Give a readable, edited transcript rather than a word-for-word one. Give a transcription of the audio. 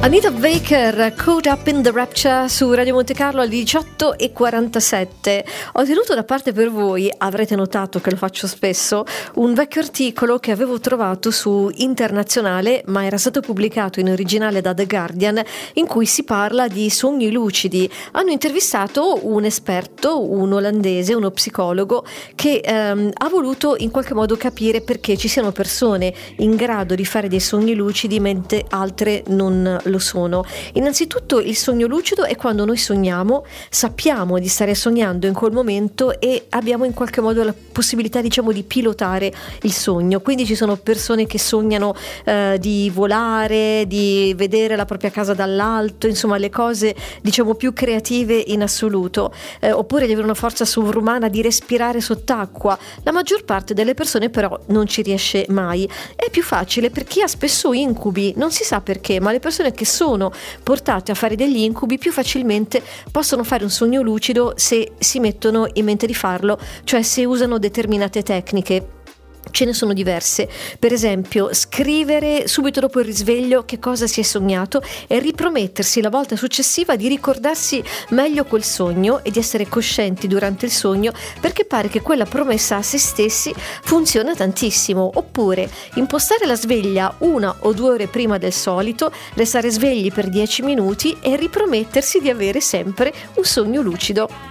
Anita Baker, Caught Up in the Rapture su Radio Monte Carlo alle 18:47. Ho tenuto da parte per voi, avrete notato che lo faccio spesso, un vecchio articolo che avevo trovato su Internazionale, ma era stato pubblicato in originale da The Guardian, in cui si parla di sogni lucidi. Hanno intervistato un esperto, un olandese, uno psicologo, che ha voluto in qualche modo capire perché ci siano persone in grado di fare dei sogni lucidi mentre altre non lo sono. Innanzitutto, il sogno lucido è quando noi sogniamo, sappiamo di stare sognando in quel momento e abbiamo in qualche modo la possibilità, diciamo, di pilotare il sogno. Quindi ci sono persone che sognano di volare, di vedere la propria casa dall'alto, insomma le cose, diciamo, più creative in assoluto, oppure di avere una forza sovrumana di respirare sott'acqua. La maggior parte delle persone però non ci riesce mai. È più facile per chi ha spesso incubi, non si sa perché, ma le persone che sono portate a fare degli incubi più facilmente possono fare un sogno lucido se si mettono in mente di farlo, cioè se usano determinate tecniche. Ce ne sono diverse, per esempio scrivere subito dopo il risveglio che cosa si è sognato e ripromettersi la volta successiva di ricordarsi meglio quel sogno e di essere coscienti durante il sogno, perché pare che quella promessa a se stessi funziona tantissimo. Oppure impostare la sveglia 1 o 2 ore prima del solito, restare svegli per 10 minuti e ripromettersi di avere sempre un sogno lucido.